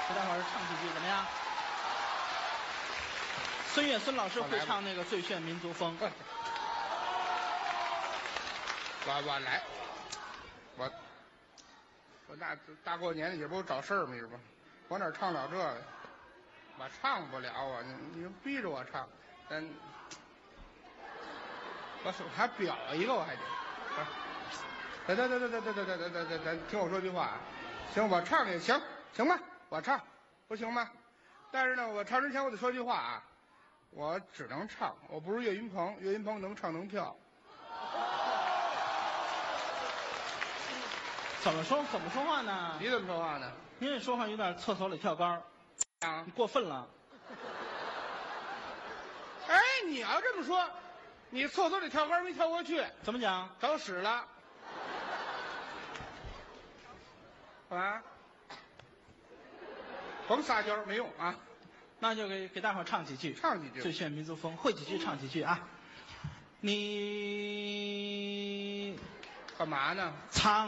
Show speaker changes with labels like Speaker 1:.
Speaker 1: 给大伙儿唱几句怎么样？孙越孙老师会唱那个《最炫民族风》。
Speaker 2: 我来，我大过年的也不找事儿嘛，是吧？我哪唱了这个？我唱不了啊！你逼着我唱，我还表一个，我还得。咱听我说句话啊，行，我唱也行，行吧，我唱，不行吗？但是呢，我唱之前我得说句话啊，我只能唱，我不是岳云鹏，岳云鹏能唱能跳。
Speaker 1: 怎么说话呢？
Speaker 2: 你怎么说话呢？
Speaker 1: 您这说话有点厕所里跳高，你过分了。
Speaker 2: 哎，你要这么说，你厕所里跳高没跳过去，
Speaker 1: 怎么讲？
Speaker 2: 找屎了。啊，甭撒娇没用啊。
Speaker 1: 那就给大伙儿唱几句，
Speaker 2: 唱几句
Speaker 1: 最炫民族风，会几句唱几句啊。你
Speaker 2: 干嘛呢？
Speaker 1: 唱。